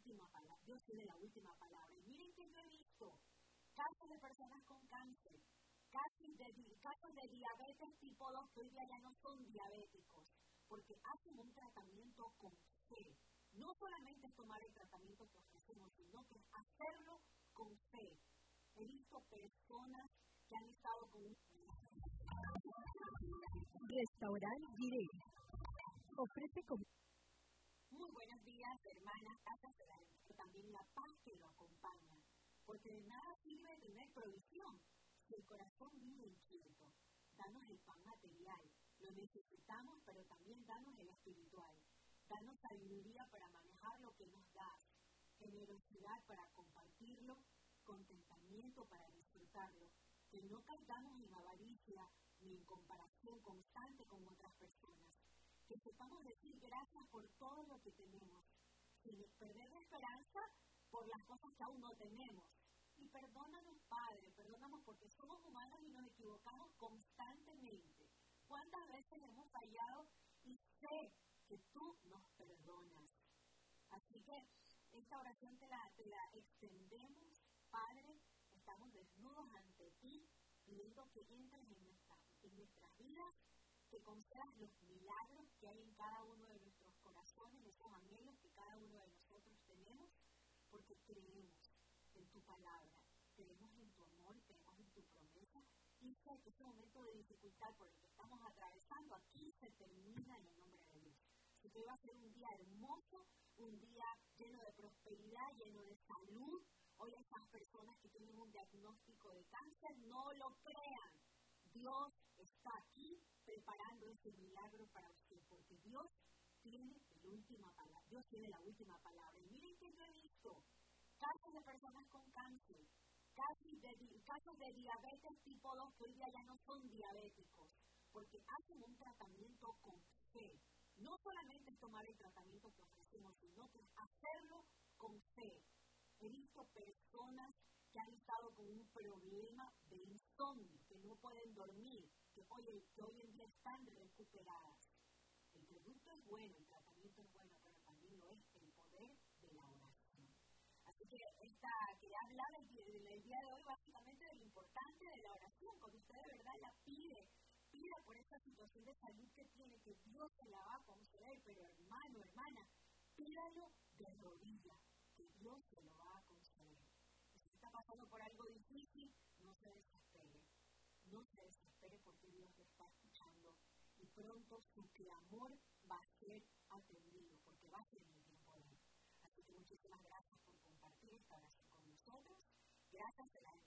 última palabra. Dios tiene la última palabra. Y miren que yo he visto casos de personas con cáncer, casos de diabetes tipo 2 que hoy día ya no son diabéticos, porque hacen un tratamiento con fe. No solamente es tomar el tratamiento que ofrecemos, sino que es hacerlo con fe. He visto personas que han estado con un... Restaurante Jiré ofrece comida. Muy buenos días, hermanas, casas de la pero también la paz que lo acompaña, porque de nada sirve tener provisión si el corazón vive inquieto. Danos el pan material, lo necesitamos, pero también danos el espiritual. Danos sabiduría para manejar lo que nos das, generosidad para compartirlo, contentamiento para disfrutarlo, que no caigamos en avaricia ni en comparación constante con otras personas, que sepamos decir gracias por todo lo que tenemos, sin perder la esperanza por las cosas que aún no tenemos. Y perdónanos, Padre, perdónanos porque somos humanos y nos equivocamos constantemente. ¿Cuántas veces hemos fallado? Y sé que tú nos perdonas. Así que esta oración te la extendemos, Padre. Estamos desnudos ante ti, pidiendo que entres en nuestras vidas, que concedas los milagros que hay en cada uno de nuestros corazones, esos anhelos que cada uno de nosotros tenemos, porque creemos en tu palabra, creemos en tu amor, creemos en tu promesa, y sé que ese momento de dificultad por el que estamos atravesando aquí se termina en el nombre de Dios. Así que va a ser un día hermoso, un día lleno de prosperidad, lleno de salud. Hoy esas personas que tienen un diagnóstico de cáncer, no lo crean. Dios está aquí preparando ese milagro para usted, porque Dios tiene la última palabra. Dios tiene la última palabra. Y miren que yo he visto casos de personas con cáncer, casos de diabetes tipo 2 que hoy día ya no son diabéticos, porque hacen un tratamiento con fe. No solamente es tomar el tratamiento que ofrecemos, sino que es hacerlo con fe. He visto personas que han estado con un problema de insomnio, que no pueden dormir, que hoy en día están recuperadas. El producto es bueno, el tratamiento es bueno, pero también lo es el poder de la oración. Así que quería hablar el día de hoy básicamente de lo importante de la oración, cuando usted de verdad la pide por esa situación de salud que tiene, que Dios se la va a conceder, pero hermano, hermana, pídalo de rodillas, que Dios se lo va a conceder. Y si está pasando por algo difícil, no se desespere porque Dios lo está escuchando y pronto su clamor va a ser atendido, porque va a ser el tiempo de él. Así que muchísimas gracias por compartir esta oración con nosotros. Gracias.